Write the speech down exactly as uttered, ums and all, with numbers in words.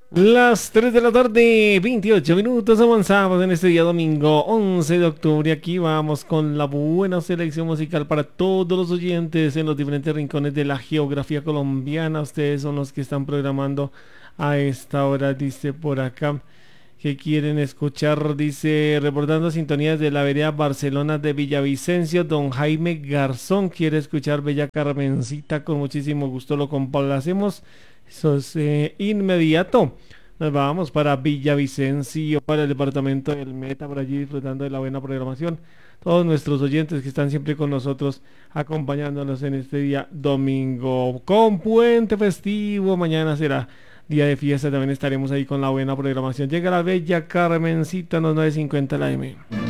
Las tres de la tarde, veintiocho minutos, avanzamos en este día domingo once de octubre. Aquí vamos con la buena selección musical para todos los oyentes en los diferentes rincones de la geografía colombiana. Ustedes son los que están programando a esta hora, dice por acá, que quieren escuchar, dice, reportando sintonías de la vereda Barcelona de Villavicencio. Don Jaime Garzón quiere escuchar Bella Carmencita, con muchísimo gusto lo complacemos. Eso es eh, inmediato. Nos vamos para Villavicencio, para el departamento del Meta, por allí disfrutando de la buena programación. Todos nuestros oyentes que están siempre con nosotros, acompañándonos en este día domingo, con puente festivo. Mañana será día de fiesta, también estaremos ahí con la buena programación. Llega la Bella Carmencita, a las nueve cincuenta la M.